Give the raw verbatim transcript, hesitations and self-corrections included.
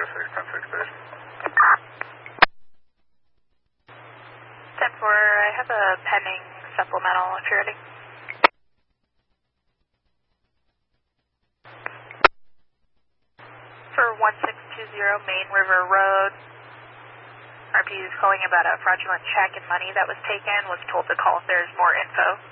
zero six, ten six, please. ten four, I have a pending supplemental if you're ready. For one six two zero Main River Road, R P is calling about a fraudulent check and money that was taken, was told to call if there's more info.